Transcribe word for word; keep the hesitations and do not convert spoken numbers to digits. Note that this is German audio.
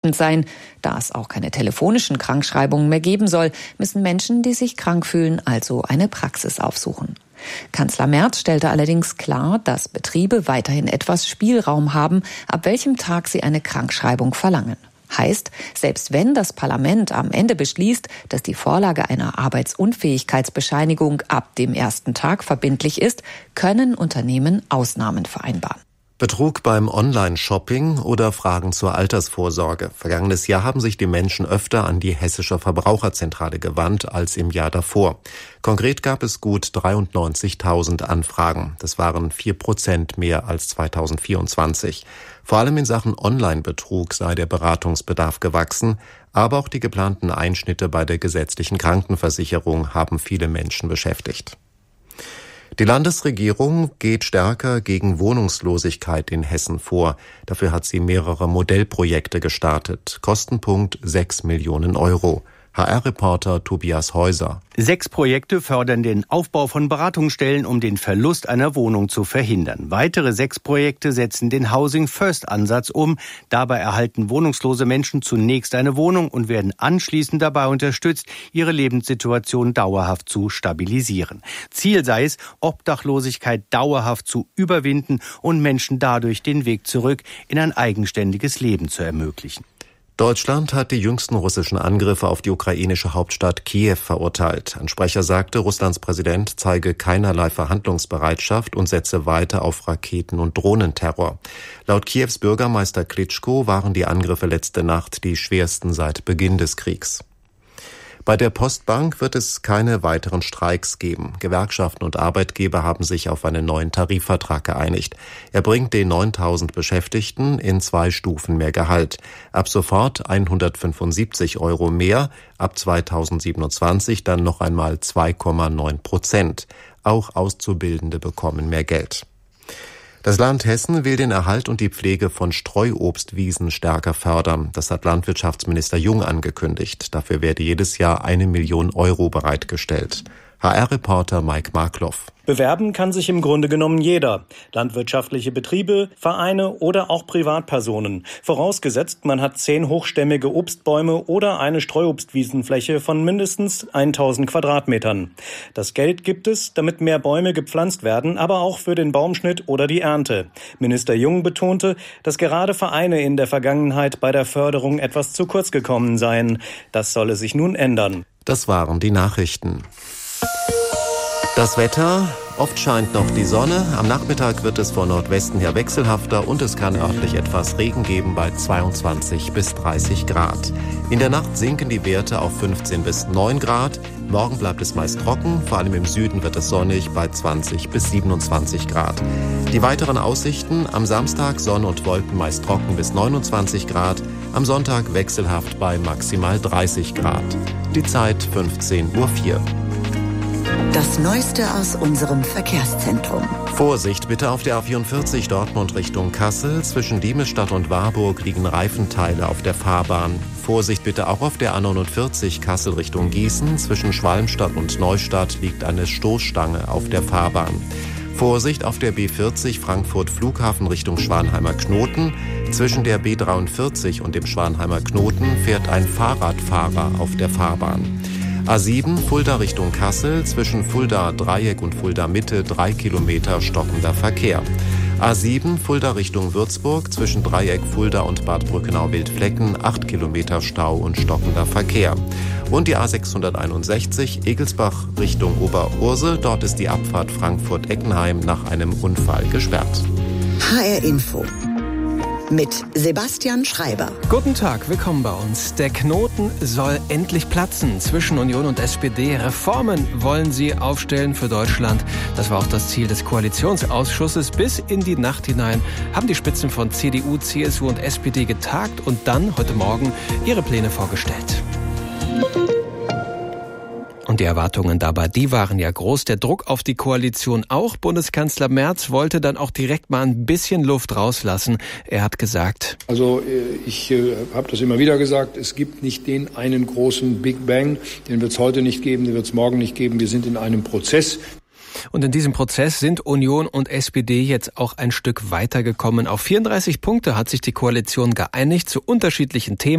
sein. Da es auch keine telefonischen Krankschreibungen mehr geben soll, müssen Menschen, die sich krank fühlen, also eine Praxis aufsuchen. Kanzler Merz stellte allerdings klar, dass Betriebe weiterhin etwas Spielraum haben, ab welchem Tag sie eine Krankschreibung verlangen. Heißt, selbst wenn das Parlament am Ende beschließt, dass die Vorlage einer Arbeitsunfähigkeitsbescheinigung ab dem ersten Tag verbindlich ist, können Unternehmen Ausnahmen vereinbaren. Betrug beim Online-Shopping oder Fragen zur Altersvorsorge. Vergangenes Jahr haben sich die Menschen öfter an die Hessische Verbraucherzentrale gewandt als im Jahr davor. Konkret gab es gut dreiundneunzigtausend Anfragen. Das waren vier Prozent mehr als zweitausendvierundzwanzig. Vor allem in Sachen Online-Betrug sei der Beratungsbedarf gewachsen, aber auch die geplanten Einschnitte bei der gesetzlichen Krankenversicherung haben viele Menschen beschäftigt. Die Landesregierung geht stärker gegen Wohnungslosigkeit in Hessen vor. Dafür hat sie mehrere Modellprojekte gestartet. Kostenpunkt sechs Millionen Euro. H R-Reporter Tobias Häuser. Sechs Projekte fördern den Aufbau von Beratungsstellen, um den Verlust einer Wohnung zu verhindern. Weitere sechs Projekte setzen den Housing-First-Ansatz um. Dabei erhalten wohnungslose Menschen zunächst eine Wohnung und werden anschließend dabei unterstützt, ihre Lebenssituation dauerhaft zu stabilisieren. Ziel sei es, Obdachlosigkeit dauerhaft zu überwinden und Menschen dadurch den Weg zurück in ein eigenständiges Leben zu ermöglichen. Deutschland hat die jüngsten russischen Angriffe auf die ukrainische Hauptstadt Kiew verurteilt. Ein Sprecher sagte, Russlands Präsident zeige keinerlei Verhandlungsbereitschaft und setze weiter auf Raketen- und Drohnenterror. Laut Kiews Bürgermeister Klitschko waren die Angriffe letzte Nacht die schwersten seit Beginn des Kriegs. Bei der Postbank wird es keine weiteren Streiks geben. Gewerkschaften und Arbeitgeber haben sich auf einen neuen Tarifvertrag geeinigt. Er bringt den neuntausend Beschäftigten in zwei Stufen mehr Gehalt. Ab sofort hundertfünfundsiebzig Euro mehr, ab zweitausendsiebenundzwanzig dann noch einmal zwei Komma neun Prozent. Auch Auszubildende bekommen mehr Geld. Das Land Hessen will den Erhalt und die Pflege von Streuobstwiesen stärker fördern. Das hat Landwirtschaftsminister Jung angekündigt. Dafür werde jedes Jahr eine Million Euro bereitgestellt. H R-Reporter Mike Markloff. Bewerben kann sich im Grunde genommen jeder. Landwirtschaftliche Betriebe, Vereine oder auch Privatpersonen. Vorausgesetzt, man hat zehn hochstämmige Obstbäume oder eine Streuobstwiesenfläche von mindestens tausend Quadratmetern. Das Geld gibt es, damit mehr Bäume gepflanzt werden, aber auch für den Baumschnitt oder die Ernte. Minister Jung betonte, dass gerade Vereine in der Vergangenheit bei der Förderung etwas zu kurz gekommen seien. Das solle sich nun ändern. Das waren die Nachrichten. Das Wetter, oft scheint noch die Sonne, am Nachmittag wird es von Nordwesten her wechselhafter und es kann örtlich etwas Regen geben bei zweiundzwanzig bis dreißig Grad. In der Nacht sinken die Werte auf fünfzehn bis neun Grad, morgen bleibt es meist trocken, vor allem im Süden wird es sonnig bei zwanzig bis siebenundzwanzig Grad. Die weiteren Aussichten, am Samstag Sonne und Wolken meist trocken bis neunundzwanzig Grad, am Sonntag wechselhaft bei maximal dreißig Grad. Die Zeit fünfzehn Uhr vier. Das Neueste aus unserem Verkehrszentrum. Vorsicht bitte auf der A vierundvierzig Dortmund Richtung Kassel. Zwischen Diemelsstadt und Warburg liegen Reifenteile auf der Fahrbahn. Vorsicht bitte auch auf der A neunundvierzig Kassel Richtung Gießen. Zwischen Schwalmstadt und Neustadt liegt eine Stoßstange auf der Fahrbahn. Vorsicht auf der B vierzig Frankfurt Flughafen Richtung Schwanheimer Knoten. Zwischen der B dreiundvierzig und dem Schwanheimer Knoten fährt ein Fahrradfahrer auf der Fahrbahn. A sieben Fulda Richtung Kassel, zwischen Fulda Dreieck und Fulda Mitte drei Kilometer stockender Verkehr. A sieben Fulda Richtung Würzburg, zwischen Dreieck Fulda und Bad Brückenau-Wildflecken acht Kilometer Stau und stockender Verkehr. Und die A sechshunderteinundsechzig Egelsbach Richtung Oberursel, dort ist die Abfahrt Frankfurt-Eckenheim nach einem Unfall gesperrt. H R Info mit Sebastian Schreiber. Guten Tag, willkommen bei uns. Der Knoten soll endlich platzen zwischen Union und S P D. Reformen wollen sie aufstellen für Deutschland. Das war auch das Ziel des Koalitionsausschusses. Bis in die Nacht hinein haben die Spitzen von C D U, C S U und S P D getagt und dann heute Morgen ihre Pläne vorgestellt. Und die Erwartungen dabei, die waren ja groß. Der Druck auf die Koalition auch. Bundeskanzler Merz wollte dann auch direkt mal ein bisschen Luft rauslassen. Er hat gesagt: Also ich äh, habe das immer wieder gesagt, es gibt nicht den einen großen Big Bang. Den wird es heute nicht geben, den wird es morgen nicht geben. Wir sind in einem Prozess. Und in diesem Prozess sind Union und S P D jetzt auch ein Stück weitergekommen. Auf vierunddreißig Punkte hat sich die Koalition geeinigt zu unterschiedlichen Themen.